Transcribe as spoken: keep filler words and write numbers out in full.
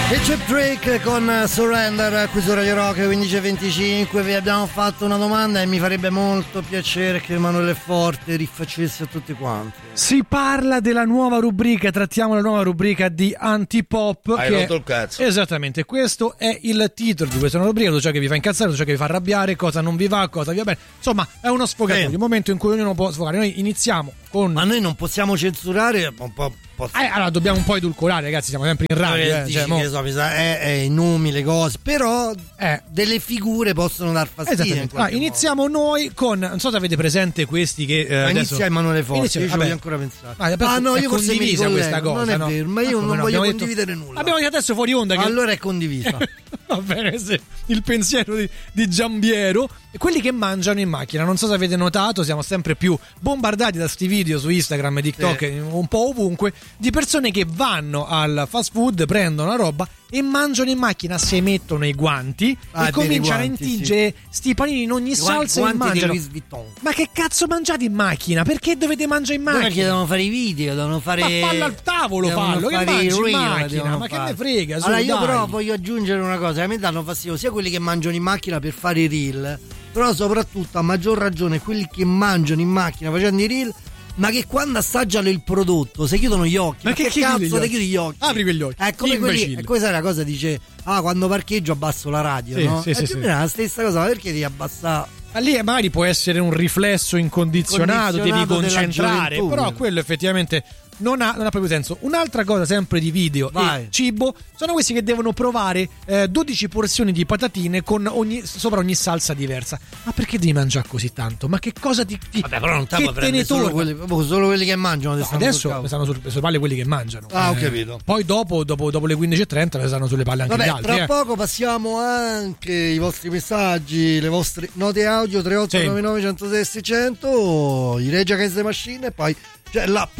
E c'è Drake con Surrender qui su Radio Rock quindici e venticinque. Vi abbiamo fatto una domanda e mi farebbe molto piacere che Emanuele Forte rifacesse a tutti quanti. Si parla della nuova rubrica, trattiamo la nuova rubrica di Antipop. Hai che rotto il cazzo. Esattamente, questo è il titolo di questa nuova rubrica, tutto ciò che vi fa incazzare, tutto ciò che vi fa arrabbiare, cosa non vi va, cosa vi va bene. Insomma, è uno sfogatoio, Sì. un momento in cui ognuno può sfogare. Noi iniziamo con... Ma noi non possiamo censurare un po'. po- Eh, allora dobbiamo un po' edulcorare, ragazzi, siamo sempre in radio. eh, Eh, dici cioè, mo- che so, mi sa, è, è i nomi, le cose, però eh. delle figure possono dar fastidio. in Esattamente. qualche Ah, iniziamo noi con, non so se avete presente questi che eh, modo. Ma adesso... inizia Emanuele Forte, Inizia- io ci vabbè. voglio ancora pensare. Ah, però Ah no, è io forse mi condivisa ricollego, questa cosa, non è no? vero, ma io Ah, come non no? voglio Abbiamo detto- condividere nulla. Abbiamo detto adesso fuori onda che... Allora è condivisa. Va bene, sì. Il pensiero di, di Giambiero. E quelli che mangiano in macchina, non so se avete notato, siamo sempre più bombardati da sti video su Instagram e TikTok, Sì. un po' ovunque, di persone che vanno al fast food, prendono la roba e mangiano in macchina, si mettono i guanti Ah, e cominciano dei guanti, a intingere sti panini in ogni salsa e Guanti di mangiano. Louis Vuitton. Ma che cazzo mangiate in macchina? Perché dovete mangiare in Perché macchina? devono fare i video, devono fare. Ma fallo al tavolo, devono fallo, che fare mangi i in reel, macchina, devono ma che fare. ne frega, su, Allora io dai. però voglio aggiungere una cosa, a me danno fastidio sia quelli che mangiano in macchina per fare i reel, però soprattutto a maggior ragione quelli che mangiano in macchina facendo i reel, ma che quando assaggiano il prodotto si chiudono gli occhi. Ma Ma che che, chiudi cazzo gli ti occhi? chiudi gli occhi? Apri quegli occhi. È come quelli, Imbecille. è questa è la cosa, dice ah quando parcheggio abbasso la radio, Sì, no? sì, è sì, più o sì. meno la stessa cosa, ma perché devi abbassare? Ma lì magari può essere un riflesso incondizionato, devi Incondizionato della concentrare, gioventù. però quello effettivamente non ha, non ha proprio senso. Un'altra cosa sempre di video Vai. e cibo sono questi che devono provare eh, dodici porzioni di patatine con ogni, sopra ogni salsa diversa. Ma perché devi mangiare così tanto? Ma che cosa ti, ti Vabbè, però non te che puoi te ne prendere solo torna? quelli, proprio solo quelli che mangiano. ti No, stanno sul adesso cavolo. stanno sul- sulle palle quelli che mangiano. Ah, ho capito. Poi dopo, dopo, dopo le quindici e trenta ne stanno sulle palle anche Vabbè, gli altri. tra eh. poco passiamo anche i vostri messaggi, le vostre note audio tre otto nove nove uno zero sei sei zero, i Rage Against the Machine e poi c'è la